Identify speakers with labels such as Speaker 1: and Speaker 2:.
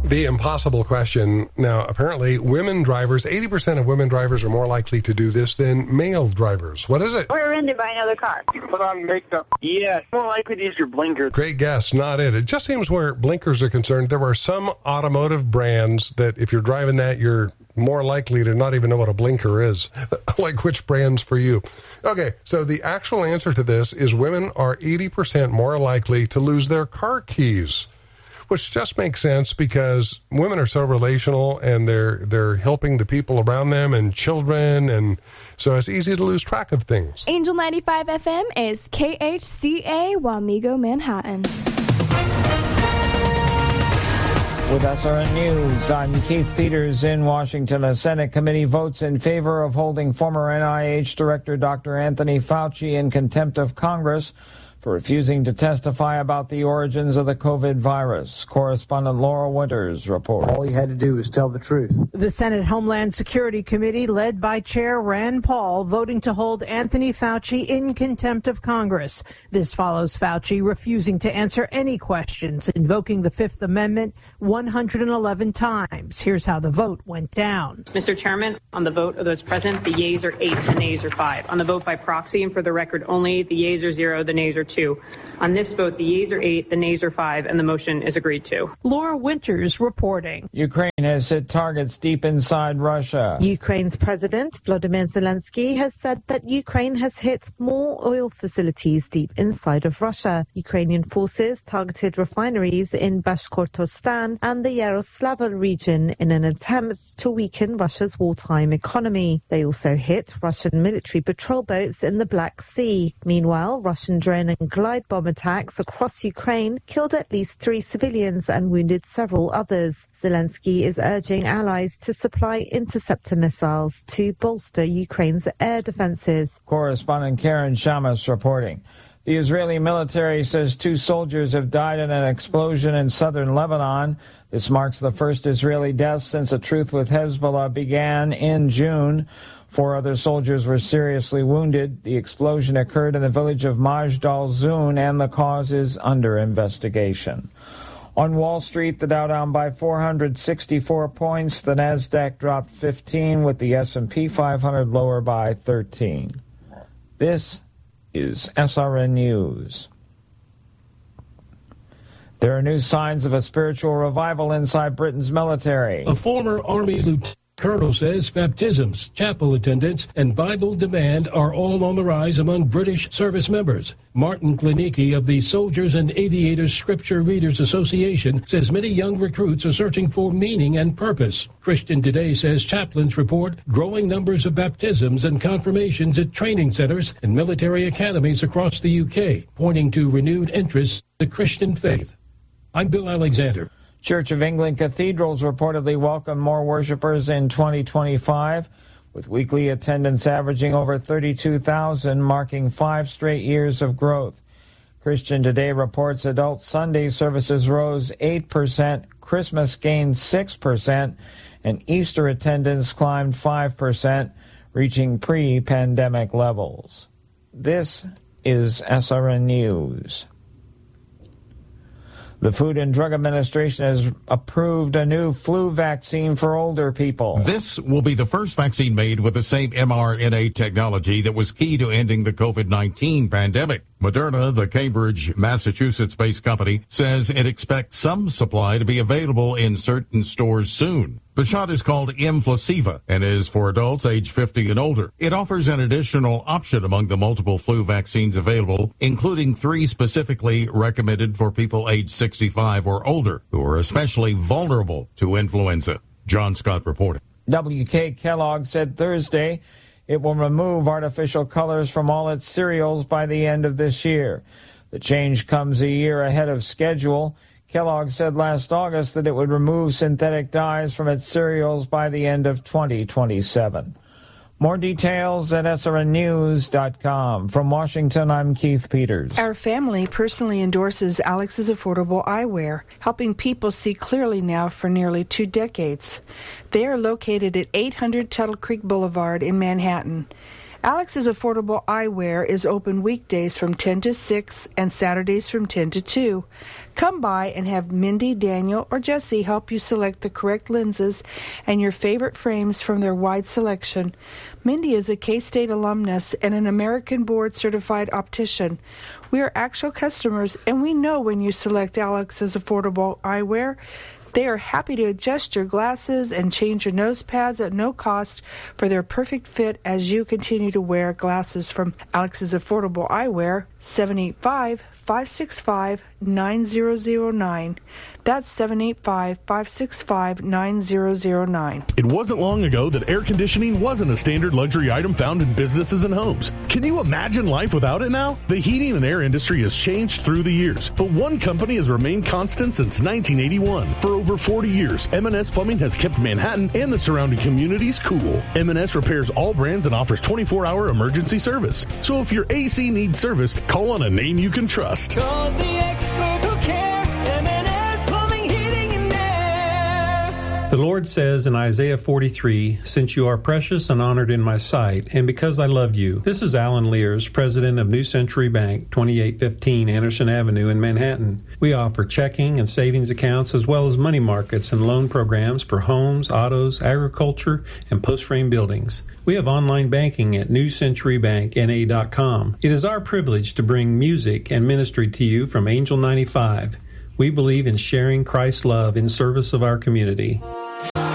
Speaker 1: The impossible question. Now, apparently, 80% of women drivers are more likely to do this than male drivers. What is it?
Speaker 2: Rear-ended by another car.
Speaker 3: Put on makeup. Yes. More likely to use your blinker.
Speaker 1: Great guess. Not it. It just seems where blinkers are concerned, there are some automotive brands that if you're driving that, you're more likely to not even know what a blinker is. Like which brands for you? Okay, so the actual answer to this is women are 80% more likely to lose their car keys, which just makes sense because women are so relational and they're helping the people around them and children, and so it's easy to lose track of things.
Speaker 4: Angel 95 FM is KHCA Wamego, Manhattan.
Speaker 5: With SRN News, I'm Keith Peters in Washington. A Senate committee votes in favor of holding former NIH Director Dr. Anthony Fauci in contempt of Congress for refusing to testify about the origins of the COVID virus. Correspondent Laura Winters reports.
Speaker 6: All he had to do was tell the truth.
Speaker 7: The Senate Homeland Security Committee, led by Chair Rand Paul, voting to hold Anthony Fauci in contempt of Congress. This follows Fauci refusing to answer any questions, invoking the Fifth Amendment 111 times. Here's how the vote went down.
Speaker 8: Mr. Chairman, on the vote of those present, the yeas are 8, the nays are 5. On the vote by proxy and for the record only, the yeas are 0, the nays are 2. On this vote, the yeas are 8, the nays are 5, and the motion is agreed to.
Speaker 7: Laura Winters reporting.
Speaker 5: Ukraine has hit targets deep inside Russia.
Speaker 9: Ukraine's President Volodymyr Zelensky has said that Ukraine has hit more oil facilities deep inside of Russia. Ukrainian forces targeted refineries in Bashkortostan and the Yaroslavl region in an attempt to weaken Russia's wartime economy. They also hit Russian military patrol boats in the Black Sea. Meanwhile, Russian drone and glide bomb attacks across Ukraine killed at least 3 civilians and wounded several others. Zelensky is urging allies to supply interceptor missiles to bolster Ukraine's air defenses.
Speaker 5: Correspondent Karen Shamas reporting. The Israeli military says 2 soldiers have died in an explosion in southern Lebanon. This marks the first Israeli death since a truce with Hezbollah began in June. 4 other soldiers were seriously wounded. The explosion occurred in the village of Majd al-Zun, and the cause is under investigation. On Wall Street, the Dow down by 464 points. The Nasdaq dropped 15, with the S&P 500 lower by 13. This is SRN News. There are new signs of a spiritual revival inside Britain's military.
Speaker 10: A former Army lieutenant colonel says baptisms, chapel attendance, and Bible demand are all on the rise among British service members. Martin Klinicki of the Soldiers and Aviators Scripture Readers Association says many young recruits are searching for meaning and purpose. Christian Today says chaplains report growing numbers of baptisms and confirmations at training centers and military academies across the UK, pointing to renewed interest in the Christian faith. I'm Bill Alexander.
Speaker 5: Church of England cathedrals reportedly welcome more worshipers in 2025, with weekly attendance averaging over 32,000, marking 5 straight years of growth. Christian Today reports adult Sunday services rose 8%, Christmas gained 6%, and Easter attendance climbed 5%, reaching pre-pandemic levels. This is SRN News. The Food and Drug Administration has approved a new flu vaccine for older people.
Speaker 11: This will be the first vaccine made with the same mRNA technology that was key to ending the COVID-19 pandemic. Moderna, the Cambridge, Massachusetts-based company, says it expects some supply to be available in certain stores soon. The shot is called Mflaceva and is for adults age 50 and older. It offers an additional option among the multiple flu vaccines available, including 3 specifically recommended for people age 65 or older who are especially vulnerable to influenza. John Scott reporting.
Speaker 5: WK Kellogg said Thursday it will remove artificial colors from all its cereals by the end of this year. The change comes a year ahead of schedule. Kellogg said last August that it would remove synthetic dyes from its cereals by the end of 2027. More details at srnnews.com. From Washington, I'm Keith Peters.
Speaker 12: Our family personally endorses Alex's Affordable Eyewear, helping people see clearly now for nearly 2 decades. They are located at 800 Tuttle Creek Boulevard in Manhattan. Alex's Affordable Eyewear is open weekdays from 10 to 6 and Saturdays from 10 to 2. Come by and have Mindy, Daniel, or Jesse help you select the correct lenses and your favorite frames from their wide selection. Mindy is a K-State alumnus and an American board-certified optician. We are actual customers, and we know when you select Alex's Affordable Eyewear, they are happy to adjust your glasses and change your nose pads at no cost for their perfect fit as you continue to wear glasses from Alex's Affordable Eyewear, 785-565-9009. That's 785-565-9009.
Speaker 2: It wasn't long ago that air conditioning wasn't a standard luxury item found in businesses and homes. Can you imagine life without it now? The heating and air industry has changed through the years, but one company has remained constant since 1981. For over 40 years, M&S Plumbing has kept Manhattan and the surrounding communities cool. M&S repairs all brands and offers 24-hour emergency service. So if your AC needs serviced, call on a name you can trust.
Speaker 13: Call the experts who care. M&S Plumbing, Heating, and Air.
Speaker 14: The Lord says in Isaiah 43, "Since you are precious and honored in my sight, and because I love you." This is Alan Lears, president of New Century Bank, 2815 Anderson Avenue in Manhattan. We offer checking and savings accounts as well as money markets and loan programs for homes, autos, agriculture, and post-frame buildings. We have online banking at newcenturybankna.com. It is our privilege to bring music and ministry to you from Angel 95. We believe in sharing Christ's love in service of our community.